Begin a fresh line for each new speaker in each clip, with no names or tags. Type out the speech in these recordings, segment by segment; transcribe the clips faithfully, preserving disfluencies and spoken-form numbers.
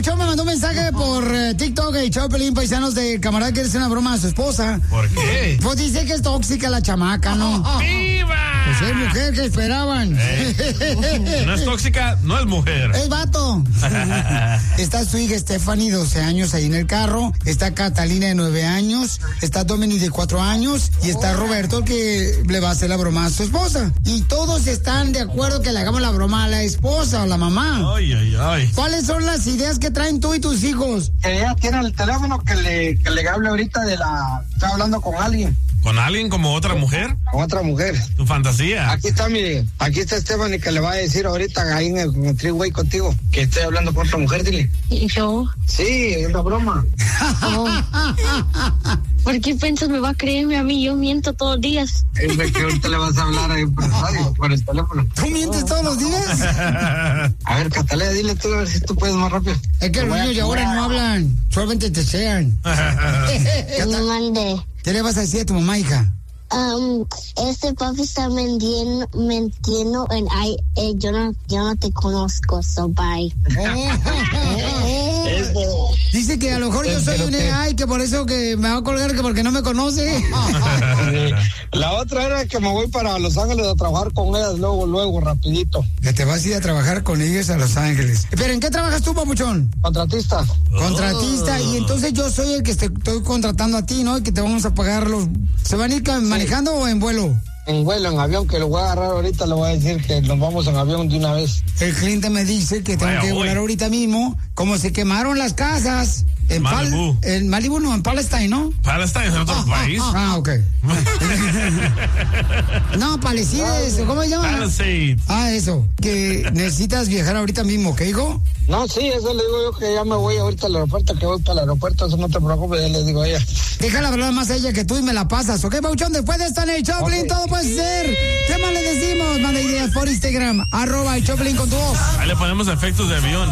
Papuchón me mandó un mensaje por uh, TikTok y Chopelín, paisanos, de camarada que es una broma a su esposa.
¿Por qué?
Pues dice que es tóxica la chamaca, ¿no?
¡Viva!
Pues es mujer que esperaban.
¿Eh? No es tóxica, no es mujer.
Es vato. Está su hija Stephanie, doce años, ahí en el carro. Está Catalina, de nueve años. Está Dominic, de cuatro años. Y está Roberto, el que le va a hacer la broma a su esposa. Y todos están de acuerdo que le hagamos la broma a la esposa o la mamá.
Ay, ay, ay.
¿Cuáles son las ideas que traen tú y tus hijos?
Ella tiene el teléfono que le, que le hable ahorita de la... Está hablando con alguien.
¿Con alguien como otra mujer?
Con otra mujer.
¿Tu fantasía?
Aquí está mi... Aquí está Stephanie que le va a decir ahorita ahí en el, en el three-way contigo que estoy hablando con otra mujer, dile.
¿Y yo?
Sí, es una broma.
Oh. ¿Por qué piensas me va a creerme a mí? Yo miento todos los días.
Es de que ahorita le vas a hablar ahí por el radio, por el teléfono.
¿Tú mientes todos los días?
A ver, Catalina, dile tú a ver si tú puedes más rápido.
Es que los niños de ahora no hablan, solamente te sean.
No mandé.
¿Qué le vas a decir a tu mamá, hija?
Um, este papi está mintiendo, mintiendo en ay, eh, yo no, yo no te conozco, so bye.
Dice que a lo mejor yo soy un A I, que por eso que me va a colgar, que porque no me conoce.
La otra era que me voy para Los Ángeles a trabajar con ellas luego, luego, rapidito.
Que te vas a ir a trabajar con ellos a Los Ángeles. Pero ¿en qué trabajas tú, papuchón?
Contratista.
Contratista, y entonces yo soy el que te estoy contratando a ti, ¿no? Y que te vamos a pagar los... ¿Se van a ir manejando o en vuelo?
En vuelo, en avión, que lo voy a agarrar ahorita, le voy a decir que nos vamos en avión de una vez.
El cliente me dice que tengo
Vaya,
que
uy.
volar ahorita mismo. Como se quemaron las casas en
Malibu.
Pal- en Malibu, no, en Palestine, ¿no?
Palestine es otro país.
Ah, ok. No, Palestides, ¿cómo se llama?
Palisades.
Ah, eso. Que necesitas viajar ahorita mismo, ¿qué hijo?
No, sí, eso le digo yo que ya me voy ahorita al aeropuerto, que voy para el aeropuerto, eso no te preocupes, ya le digo a ella.
Déjala hablar más a ella que tú y me la pasas, ¿ok, Pauchón? Después de estar en el Choplin,
Okay.
todo puede ser. ¿Qué más le decimos? Manda ideas por Instagram, arroba el Choplin con tu voz.
Ahí le ponemos efectos de avión.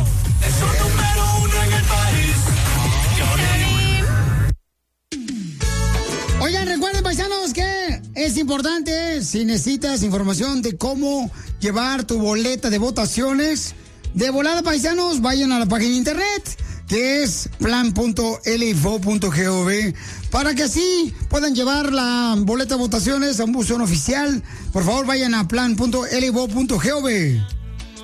Oigan, recuerden, paisanos, que es importante, si necesitas información de cómo llevar tu boleta de votaciones, de volada, paisanos, vayan a la página de internet, que es plan punto l i v o punto gov, para que así puedan llevar la boleta de votaciones a un buzón oficial. Por favor, vayan a plan punto l i v o punto gov.